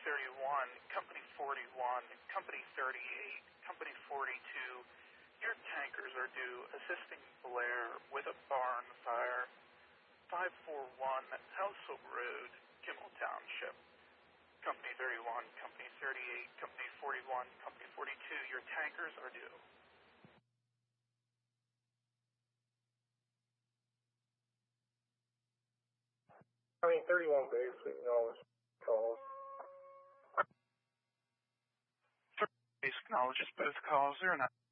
31, Company 41, Company 38, Company 42. Your tankers are due assisting Blair with a barn fire. 541 Household Road, Kimmel Township. Company 31, Company 38, Company 41, Company 42. Your tankers are due. Company 31 base, we acknowledge calls. Base acknowledges both calls. They're not